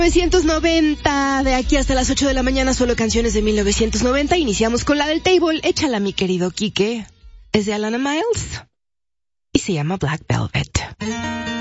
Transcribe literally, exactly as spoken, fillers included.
mil novecientos noventa, de aquí hasta las ocho de la mañana, solo canciones de mil novecientos noventa. Iniciamos con la del table. Échala, mi querido Quique. Es de Alana Miles y se llama Black Velvet.